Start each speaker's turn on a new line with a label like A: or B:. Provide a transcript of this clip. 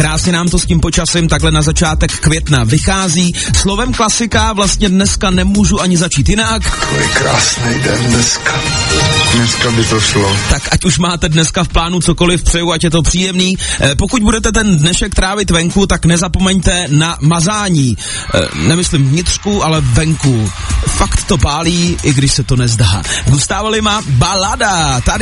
A: Krásně nám to s tím počasím takhle na začátek května vychází. Slovem klasika vlastně dneska nemůžu ani začít jinak.
B: Takový krásný den dneska. Dneska by to šlo.
A: Tak ať už máte dneska v plánu cokoliv, přeju, ať je to příjemný. Pokud budete ten dnešek trávit venku, tak nezapomeňte na mazání. Nemyslím vnitřku, ale venku. Fakt to pálí, i když se to nezdá. Gustavo Lima, balada, tady